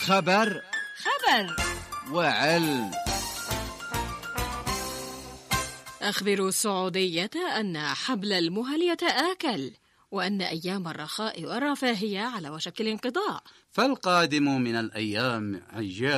خبر وعلم. أخبروا السعودية أن حبل المهل يتآكل، وأن أيام الرخاء والرفاهية على وشك الانقضاء، فالقادم من الأيام أيام